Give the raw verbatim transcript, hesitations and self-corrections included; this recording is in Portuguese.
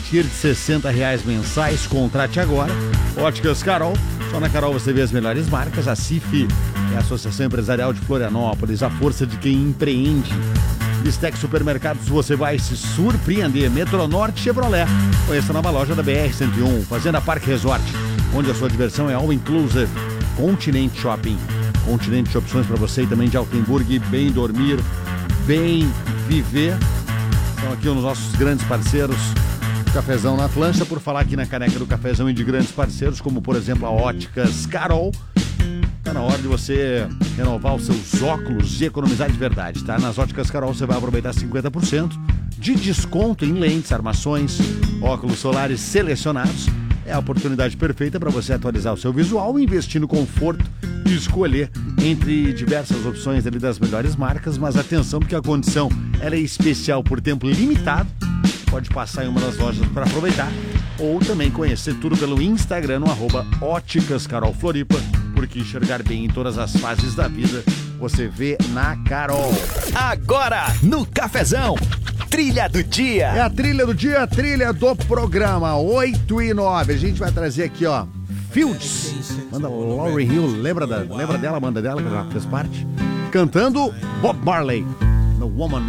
partir de sessenta reais mensais. Contrate agora. Óticas Carol. Só na Carol você vê as melhores marcas. A C I F é a Associação Empresarial de Florianópolis, a força de quem empreende. Bistec Supermercados, você vai se surpreender. Metronorte Chevrolet. Conheça a nova loja da B R cento e um. Fazenda Parque Resort, onde a sua diversão é all inclusive. Continente Shopping. Continente de opções para você e também de Altenburg. Bem dormir, bem viver. Estão aqui os nossos grandes parceiros. Cafezão na Flancha, por falar aqui na caneca do Cafezão e de grandes parceiros, como por exemplo a Óticas Carol. Tá na hora de você renovar os seus óculos e economizar de verdade, tá? Nas Óticas Carol você vai aproveitar cinquenta por cento de desconto em lentes, armações, óculos solares selecionados. É a oportunidade perfeita para você atualizar o seu visual, investir no conforto e escolher entre diversas opções ali das melhores marcas. Mas atenção, porque a condição ela é especial por tempo limitado. Pode passar em uma das lojas para aproveitar, ou também conhecer tudo pelo Instagram no arroba Óticas Carol Floripa, porque enxergar bem em todas as fases da vida você vê na Carol. Agora no Cafezão, trilha do dia. É a trilha do dia, a trilha do programa oito e nove. A gente vai trazer aqui, ó, Fields. Manda Lauryn Hill, lembra, da, lembra dela, manda dela, que já fez parte. Cantando Bob Marley, No Woman